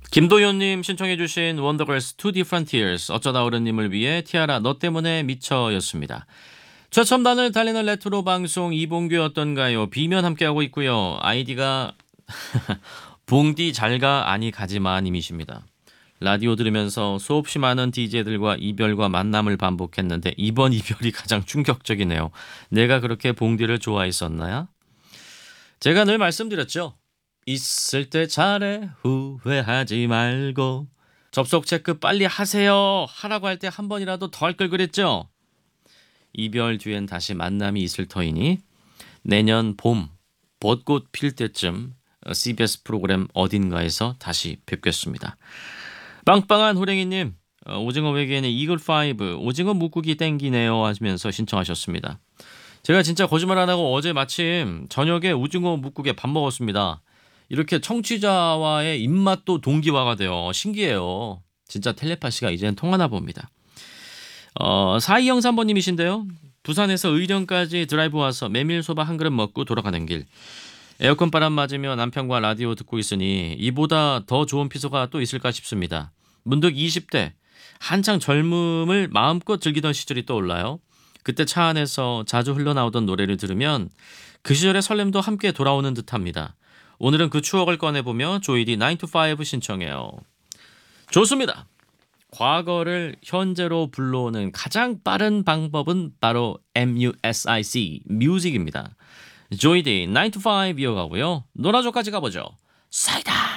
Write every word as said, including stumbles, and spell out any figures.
김도현님 신청해주신 원더걸스 Two Different Tears 어쩌다 어른님을 위해 티아라 너 때문에 미쳐였습니다. 최첨단을 달리는 레트로 방송 이봉규였던가요? 비면 함께하고 있고요. 아이디가 봉디 잘가 아니 가지마 님이십니다. 라디오 들으면서 수없이 많은 디제이들과 이별과 만남을 반복했는데 이번 이별이 가장 충격적이네요. 내가 그렇게 봉디를 좋아했었나요? 제가 늘 말씀드렸죠. 있을 때 잘해 후회하지 말고 접속 체크 빨리 하세요 하라고 할 때 한 번이라도 더 할 걸 그랬죠. 이별 뒤엔 다시 만남이 있을 터이니 내년 봄 벚꽃 필 때쯤 씨비에스 프로그램 어딘가에서 다시 뵙겠습니다. 빵빵한 호랭이님 오징어 외계인의 이글 파이브 오징어 묵국이 땡기네요 하시면서 신청하셨습니다. 제가 진짜 거짓말 안 하고 어제 마침 저녁에 오징어 묵국에 밥 먹었습니다. 이렇게 청취자와의 입맛도 동기화가 돼요. 신기해요. 진짜 텔레파시가 이제는 통하나 봅니다. 어, 사이영삼 번님이신데요. 부산에서 의령까지 드라이브 와서 메밀소바 한 그릇 먹고 돌아가는 길. 에어컨 바람 맞으며 남편과 라디오 듣고 있으니 이보다 더 좋은 피서가 또 있을까 싶습니다. 문득 이십 대 한창 젊음을 마음껏 즐기던 시절이 떠올라요. 그때 차 안에서 자주 흘러나오던 노래를 들으면 그 시절의 설렘도 함께 돌아오는 듯합니다. 오늘은 그 추억을 꺼내보며 조이디 나인 to 파이브 신청해요. 좋습니다. 과거를 현재로 불러오는 가장 빠른 방법은 바로 뮤직, 뮤직입니다. 조이디 나인 to 파이브 이어가고요. 노라조까지 가보죠. 사이다.